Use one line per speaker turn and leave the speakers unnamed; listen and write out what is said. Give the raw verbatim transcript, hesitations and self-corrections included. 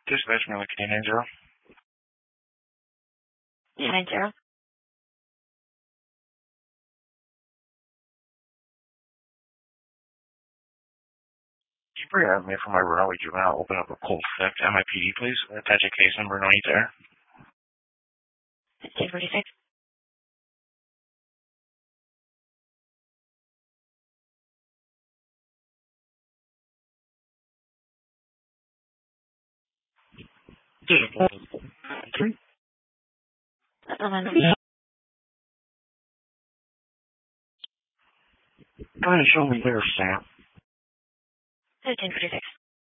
Dispatch me like nine zero.
nine zero.
Can you bring me from my Raleigh juvenile, open up a cold fix M I P D, please? Attach a case number underneath there.
ten forty-six.
Three.
eleven.
Go ahead and show me there, Sam.
ten forty-six.